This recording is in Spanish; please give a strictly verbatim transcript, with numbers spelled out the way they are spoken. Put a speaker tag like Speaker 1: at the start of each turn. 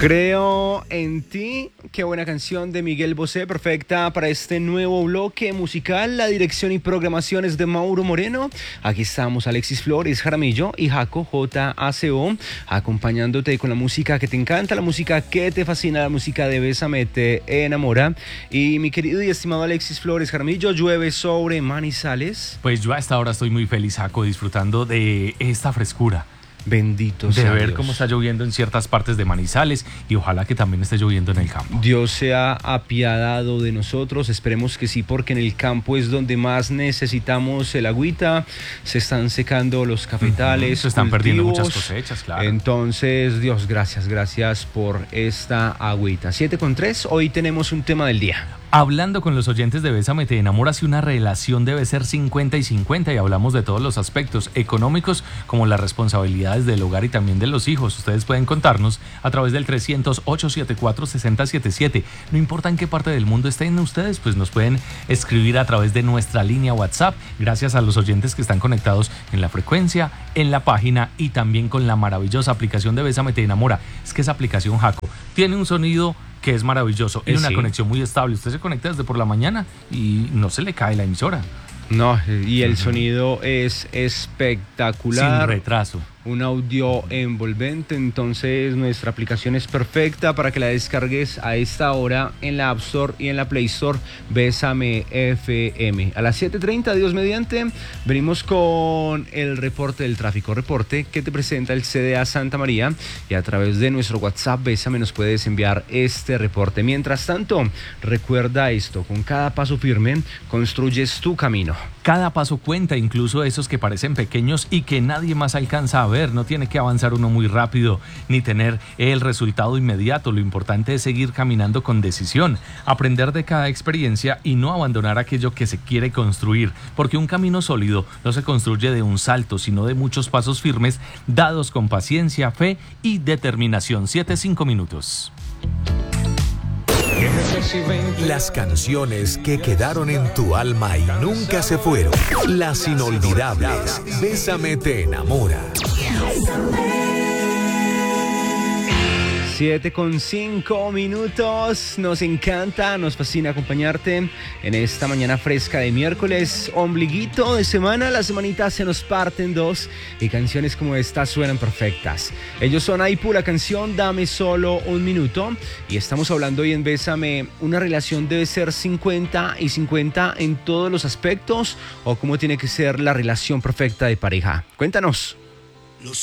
Speaker 1: Creo en ti, qué buena canción de Miguel Bosé, perfecta para este nuevo bloque musical. La dirección y programación es de Mauro Moreno. Aquí estamos Alexis Flores, Jaramillo y Jaco J A C O, acompañándote con la música que te encanta, la música que te fascina, la música de Bésame te enamora. Y mi querido y estimado Alexis Flores, Jaramillo, llueve sobre Manizales.
Speaker 2: Pues yo a esta hora estoy muy feliz, Jaco, disfrutando de esta frescura.
Speaker 1: Bendito
Speaker 2: sea
Speaker 1: sea
Speaker 2: de ver
Speaker 1: Dios.
Speaker 2: Cómo está lloviendo en ciertas partes de Manizales y ojalá que también esté lloviendo en el campo.
Speaker 1: Dios se ha apiadado de nosotros, esperemos que sí, porque en el campo es donde más necesitamos el agüita. Se están secando los cafetales,
Speaker 2: uh-huh. Se están
Speaker 1: cultivos,
Speaker 2: perdiendo muchas cosechas, claro.
Speaker 1: Entonces, Dios, gracias, gracias por esta agüita. siete con tres, hoy tenemos un tema del día.
Speaker 2: Hablando con los oyentes de Bésame te enamora, si una relación debe ser cincuenta y cincuenta, y hablamos de todos los aspectos económicos como las responsabilidades del hogar y también de los hijos. Ustedes pueden contarnos a través del trescientos, ochocientos setenta y cuatro, sesenta setenta y siete. No importa en qué parte del mundo estén ustedes, pues nos pueden escribir a través de nuestra línea WhatsApp, gracias a los oyentes que están conectados en la frecuencia, en la página y también con la maravillosa aplicación de Bésame te enamora. Es que esa aplicación, Jaco, tiene un sonido que es maravilloso y una
Speaker 1: sí.
Speaker 2: conexión muy estable. Usted se conecta desde por la mañana y no se le cae la emisora.
Speaker 1: No, y el
Speaker 2: uh-huh.
Speaker 1: sonido es espectacular.
Speaker 2: Sin retraso.
Speaker 1: Un audio envolvente, entonces nuestra aplicación es perfecta para que la descargues a esta hora en la App Store y en la Play Store. Bésame F M. A las siete treinta, Dios mediante, venimos con el reporte del tráfico. Reporte que te presenta el C D A Santa María, y a través de nuestro WhatsApp Bésame nos puedes enviar este reporte. Mientras tanto, recuerda esto: con cada paso firme construyes tu camino.
Speaker 2: Cada paso cuenta, incluso esos que parecen pequeños y que nadie más alcanza a ver. No tiene que avanzar uno muy rápido ni tener el resultado inmediato. Lo importante es seguir caminando con decisión, aprender de cada experiencia y no abandonar aquello que se quiere construir, porque un camino sólido no se construye de un salto, sino de muchos pasos firmes dados con paciencia, fe y determinación. Siete, cinco minutos.
Speaker 3: Las canciones que quedaron en tu alma y nunca se fueron. Las inolvidables. Bésame te enamora.
Speaker 1: siete con cinco minutos, nos encanta, nos fascina acompañarte en esta mañana fresca de miércoles, ombliguito de semana. La semanita se nos parte en dos y canciones como esta suenan perfectas. Ellos son Aipu, la canción Dame Solo Un Minuto, y estamos hablando hoy en Bésame, ¿una relación debe ser cincuenta y cincuenta en todos los aspectos o cómo tiene que ser la relación perfecta de pareja? Cuéntanos.